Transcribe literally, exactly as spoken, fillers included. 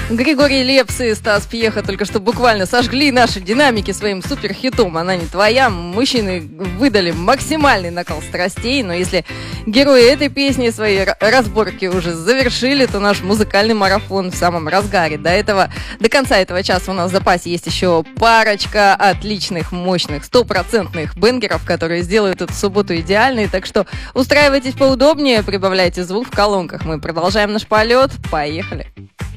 Григорий Лепс и Стас Пьеха только что буквально сожгли наши динамики своим суперхитом «Она не твоя». Мужчины выдали максимальный накал страстей, но если герои этой песни свои разборки уже завершили, то наш музыкальный марафон в самом разгаре. До этого, до конца этого часа у нас в запасе есть еще парочка отличных, мощных, стопроцентных бенгеров, которые сделают эту субботу идеальной. Так что устраивайтесь поудобнее, прибавляйте звук в колонках. Мы продолжаем наш полет. Поехали!